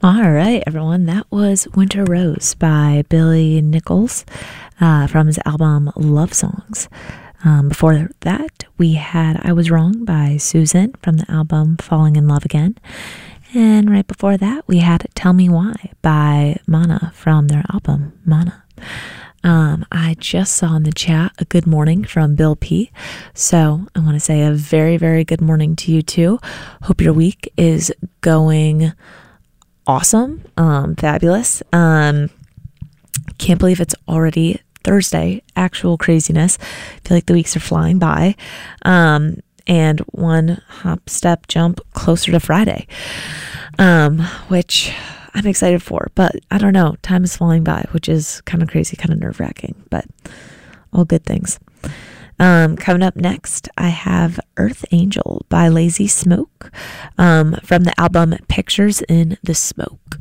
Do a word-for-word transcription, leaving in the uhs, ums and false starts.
All right, everyone. That was Winter Rose by Billy Nichols uh, from his album Love Songs. Um, before that, we had I Was Wrong by Susan from the album Falling in Love Again. And right before that, we had Tell Me Why by Mana from their album Mana. Um, I just saw in the chat a good morning from Bill P. So I want to say a very, very good morning to you too. Hope your week is going awesome, um, fabulous. Um, can't believe it's already Thursday. Actual craziness. I feel like the weeks are flying by. Um, and one hop, step, jump closer to Friday, um, which I'm excited for. But I don't know. Time is flying by, which is kind of crazy, kind of nerve wracking, but all good things. Um, coming up next, I have Earth Angel by Lazy Smoke um, from the album Pictures in the Smoke.